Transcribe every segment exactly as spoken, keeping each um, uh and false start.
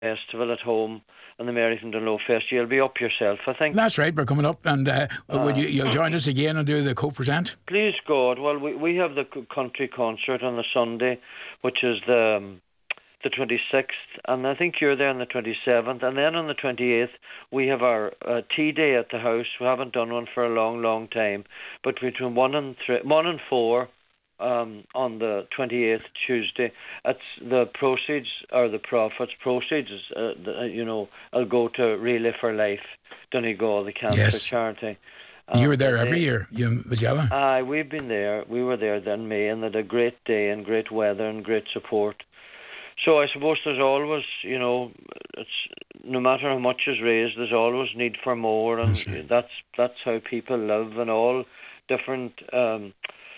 festival at home and the Mary from Dunlow Fest. You'll be up yourself, I think. That's right, we're coming up, and uh, uh, would you, you'll join us again and do the co-present? Please God. Well, we we have the country concert on the Sunday, which is the um, the twenty-sixth, and I think you're there on the twenty-seventh, and then on the twenty-eighth we have our uh, tea day at the house. We haven't done one for a long, long time, but between one and three, one and four. Um, on the twenty-eighth, Tuesday, it's the proceeds or the profits. Proceeds, uh, the, you know, will go to Relay for Life, Donegal, the cancer yes. charity. You were there every they, year, you Majella? Aye, we've been there. We were there then May, and they had a great day and great weather and great support. So I suppose there's always, you know, it's no matter how much is raised, there's always need for more, and that's right. that's, that's how people live, and all different. Um,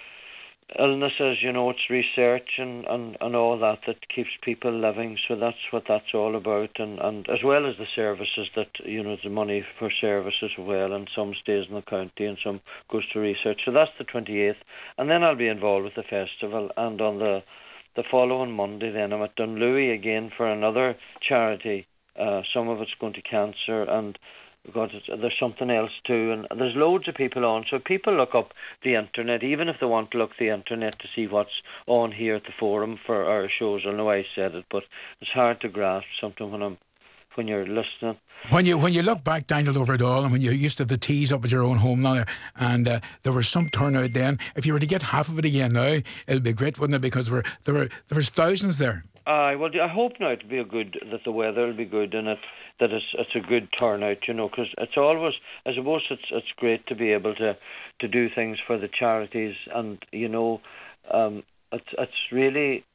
illnesses, you know, it's research and, and, and all that that keeps people living. So that's what that's all about, and, and as well as the services that, you know, the money for services as well, and some stays in the county and some goes to research. So that's the twenty-eighth, and then I'll be involved with the festival, and on the the following Monday then I'm at Dunlewy again for another charity. Uh, some of it's going to cancer, and God, there's something else too, and there's loads of people on. So people look up the internet, even if they want to look the internet to see what's on here at the forum for our shows. I know I said it, but it's hard to grasp something when I'm when you're listening. When you when you look back, Daniel, over it all, and when you used to have the teas up at your own home now, and uh, there was some turnout then. If you were to get half of it again now, it'd be great, wouldn't it? Because there were there were there was thousands there. Aye, uh, well, I hope now it'll be a good, that the weather will be good, and it, that it's it's a good turnout, you know, because it's always, I suppose it's it's great to be able to, to do things for the charities, and, you know, um, it's it's really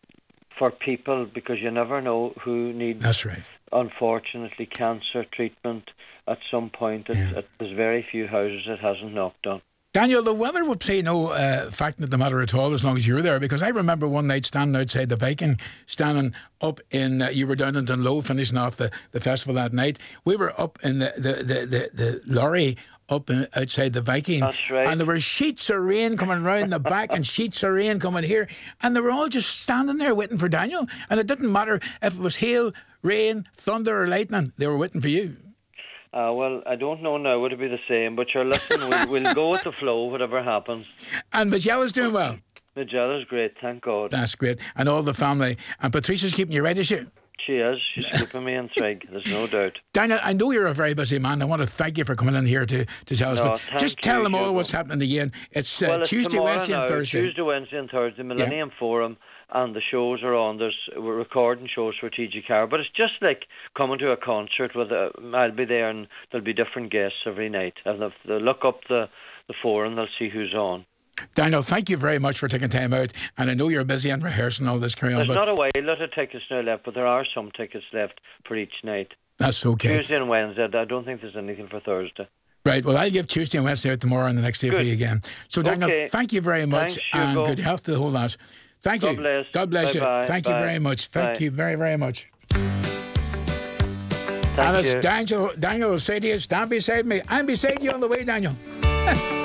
for people, because you never know who needs, that's right, unfortunately, cancer treatment at some point. It's, yeah. it, there's very few houses it hasn't knocked on. Daniel, the weather would play no uh, fact in the matter at all as long as you're there, because I remember one night standing outside the Viking, standing up in, uh, you were down in Dunlow finishing off the, the festival that night. We were up in the, the, the, the, the lorry up in, outside the Viking. That's right. And there were sheets of rain coming round the back and sheets of rain coming here, and they were all just standing there waiting for Daniel. And it didn't matter if it was hail, rain, thunder or lightning, they were waiting for you. Uh, well, I don't know now, would it be the same? But sure, listen, we'll, we'll go with the flow, whatever happens. And Majella's doing well? Majella's great, thank God. That's great. And all the family. And Patricia's keeping you right, is she? She is. She's keeping me in trig, there's no doubt. Daniel, I know you're a very busy man. I want to thank you for coming in here to, to tell no, us. But just tell them all Hugo. What's happening again. It's, uh, well, it's Tuesday, Wednesday now, and Thursday. Tuesday, Wednesday and Thursday, Millennium yeah. Forum. And the shows are on. There's we're recording shows for T G Car, but it's just like coming to a concert with a, I'll be there, and there'll be different guests every night. And if they look up the the forum, they'll see who's on. Daniel, thank you very much for taking time out, and I know you're busy and rehearsing all this carry on. There's but not a way, a lot of tickets now left, but there are some tickets left for each night. That's okay. Tuesday and Wednesday. I don't think there's anything for Thursday. Right, well, I'll give Tuesday and Wednesday out tomorrow and the next day Good. for you again. So, Daniel, okay. thank you very much. Thanks, and Hugo. good health to the whole lot. Thank God you. Bless. God bless bye you. Bye. Thank bye. you very much. Thank bye. you very, very much. Thank and as you. Daniel, Daniel will say to you, stand beside me. I'm beside you on the way, Daniel.